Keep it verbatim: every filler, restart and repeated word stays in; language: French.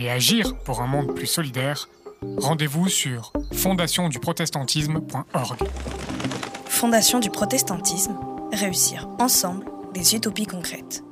et agir pour un monde plus solidaire, rendez-vous sur fondation du protestantisme point org. Fondation du protestantisme, réussir ensemble des utopies concrètes.